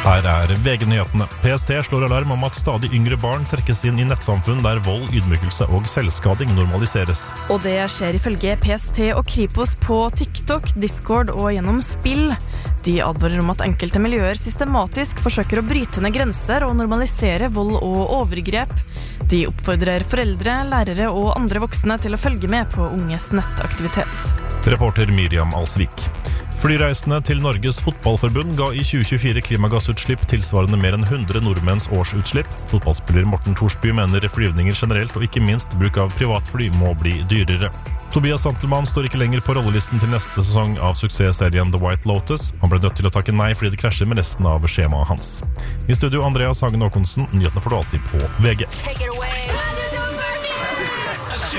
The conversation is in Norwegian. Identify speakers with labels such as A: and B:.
A: Her VG-nyhetene. PST slår alarm om at stadig yngre barn trekkes inn i nettsamfunn der vold, ydmykelse og selvskading normaliseres.
B: Og det skjer ifølge PST og Kripos på TikTok, Discord og gjennom spill. De advarer om at enkelte miljøer systematisk forsøker å bryte ned grenser og normalisere vold og overgrep. De oppfordrer foreldre, lærere og andre voksne til å følge med på unges nettaktivitet.
A: Reporter Miriam Alsvik. Flyreisende til Norges fotballforbund ga i 2024 klimagassutslipp tilsvarende mer enn 100 nordmenns årsutslipp. Fotballspiller Morten Thorsby mener flyvninger generelt og ikke minst bruk av privatfly må bli dyrere. Tobias Santelmann står ikke lenger på rollelisten til neste sesong av suksessserien The White Lotus. Han ble nødt til å takke nei fordi det krasjer med resten av skjemaet hans. I studio Andreas Hagen Håkonsen, nyhetene får du alltid på VG.